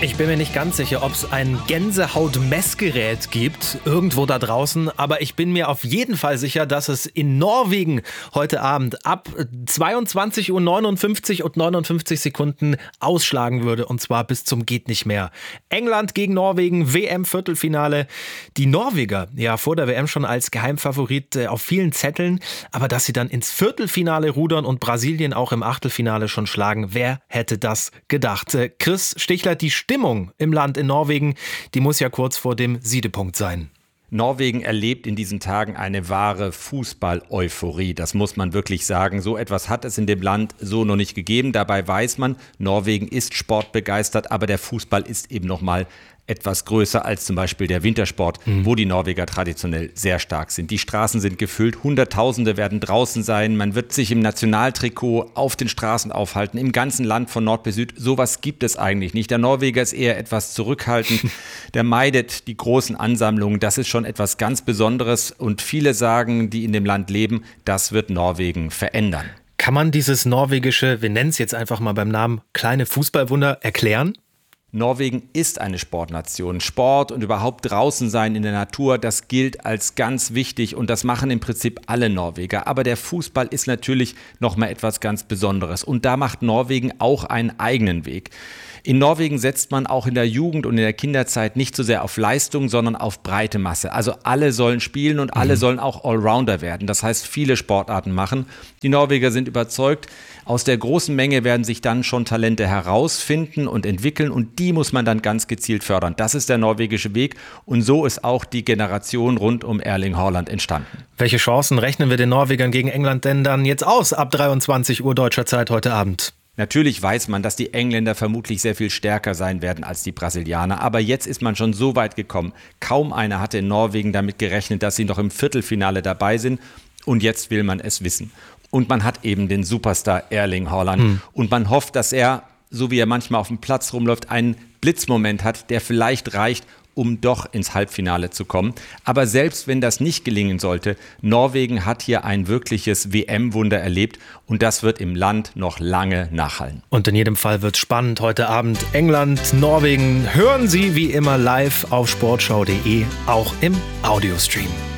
Ich bin mir nicht ganz sicher, ob es ein Gänsehaut-Messgerät gibt, irgendwo da draußen, aber ich bin mir auf jeden Fall sicher, dass es in Norwegen heute Abend ab 22:59 und 59 Sekunden ausschlagen würde, und zwar bis zum geht nicht mehr. England gegen Norwegen, WM-Viertelfinale. Die Norweger, ja vor der WM schon als Geheimfavorit auf vielen Zetteln, aber dass sie dann ins Viertelfinale rudern und Brasilien auch im Achtelfinale schon schlagen, wer hätte das gedacht? Chris Stichler, die Stimmung im Land in Norwegen, die muss ja kurz vor dem Siedepunkt sein. Norwegen erlebt in diesen Tagen eine wahre Fußball-Euphorie. Das muss man wirklich sagen. So etwas hat es in dem Land so noch nicht gegeben. Dabei weiß man, Norwegen ist sportbegeistert, aber der Fußball ist eben noch mal etwas größer als zum Beispiel der Wintersport, wo die Norweger traditionell sehr stark sind. Die Straßen sind gefüllt, Hunderttausende werden draußen sein, man wird sich im Nationaltrikot auf den Straßen aufhalten, im ganzen Land von Nord bis Süd. Sowas gibt es eigentlich nicht. Der Norweger ist eher etwas zurückhaltend, der meidet die großen Ansammlungen. Das ist schon etwas ganz Besonderes und viele sagen, die in dem Land leben, das wird Norwegen verändern. Kann man dieses norwegische, wir nennen es jetzt einfach mal beim Namen, kleine Fußballwunder erklären? Norwegen ist eine Sportnation. Sport und überhaupt draußen sein in der Natur, das gilt als ganz wichtig und das machen im Prinzip alle Norweger. Aber der Fußball ist natürlich nochmal etwas ganz Besonderes und da macht Norwegen auch einen eigenen Weg. In Norwegen setzt man auch in der Jugend und in der Kinderzeit nicht so sehr auf Leistung, sondern auf breite Masse. Also alle sollen spielen und alle sollen auch Allrounder werden. Das heißt, viele Sportarten machen. Die Norweger sind überzeugt, aus der großen Menge werden sich dann schon Talente herausfinden und entwickeln und die muss man dann ganz gezielt fördern. Das ist der norwegische Weg und so ist auch die Generation rund um Erling Haaland entstanden. Welche Chancen rechnen wir den Norwegern gegen England denn dann jetzt aus ab 23 Uhr deutscher Zeit heute Abend? Natürlich weiß man, dass die Engländer vermutlich sehr viel stärker sein werden als die Brasilianer. Aber jetzt ist man schon so weit gekommen. Kaum einer hatte in Norwegen damit gerechnet, dass sie noch im Viertelfinale dabei sind. Und jetzt will man es wissen. Und man hat eben den Superstar Erling Haaland. Und man hofft, dass er, so wie er manchmal auf dem Platz rumläuft, einen Blitzmoment hat, der vielleicht reicht, um doch ins Halbfinale zu kommen. Aber selbst wenn das nicht gelingen sollte, Norwegen hat hier ein wirkliches WM-Wunder erlebt und das wird im Land noch lange nachhallen. Und in jedem Fall wird es spannend heute Abend. England, Norwegen, hören Sie wie immer live auf sportschau.de, auch im Audiostream.